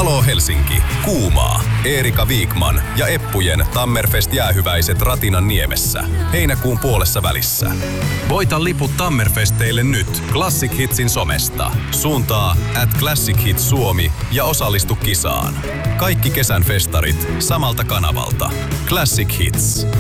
Aloo Helsinki, kuumaa. Eerika Vikman ja Eppujen Tammerfest-jäähyväiset Ratinan niemessä. Heinäkuun puolessa välissä. Voita liput Tammerfesteille nyt Classic Hitsin somesta. Suuntaa @ClassicHits Suomi ja osallistu kisaan. Kaikki kesän festarit samalta kanavalta. Classic Hits.